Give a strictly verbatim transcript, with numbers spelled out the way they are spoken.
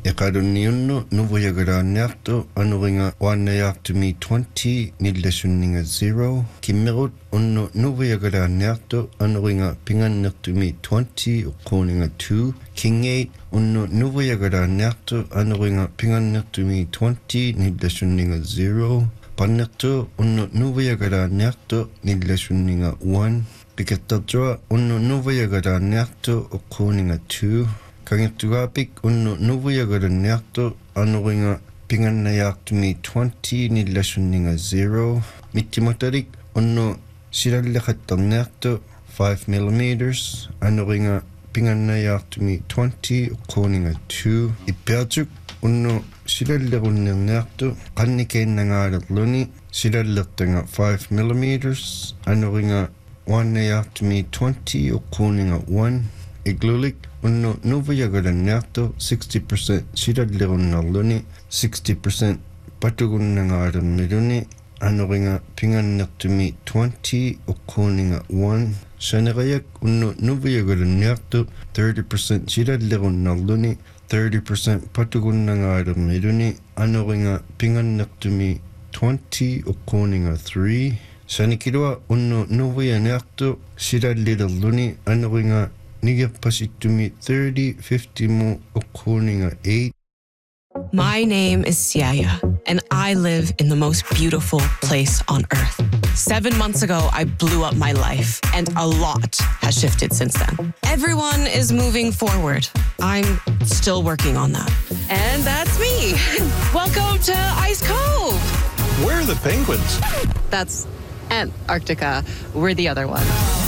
Eqarunniunnu nuvuyagaraanniartu anuringa waannayaartumi twenty nillassunninga zero. Kimmerut unnu nuvuyagaraanniartu anuringa pingannertumi twenty uqquuninga two. Kingate unnu nuvuyagaraanniartu anuringa pingannertumi twenty nillassunninga zero. Pannertu unnu nuvuyagaraanniartu nillassunninga one. Pikattartua unnu nuvuyagaraanniartu uqquuninga two. Kangirtugaapik unnu nuvuyagaranniartu anuringa pingannayaartumi twenty nillassunninga zero. Mittimatarik unnu silallaqattarniartu five millimeters anuringa pingannayaartumi twenty uqquuninga two. Ippiatuk unnu silallerunnerniartu qannikeinnangaalerluni silallertanga five millimeters anuringa waannayaartumi twenty uqquuninga one. Iglulik unnu nuvuyagaranniartu sixty percent silallerunnerluni sixty percent patugunnangaalermiluni anuringa pingannertumi twenty uqquuninga one. Sanerayak unnu nuvuyagaranniartu thirty percent silallerunnerluni thirty percent patugunnangaalermiluni anuringa pingannertumi twenty uqquuninga three. Sanikilua unnu nuvuyaniartu silallilerluni anuringa nigapasittumi thirty fifty mu uqquuninga eight. My name is Siaya, and I live in the most beautiful place on earth. Seven months ago, I blew up my life, and a lot has shifted since then. Everyone is moving forward. I'm still working on that. And that's me. Welcome to Ice Cove. Where are the penguins? That's Antarctica. We're the other one.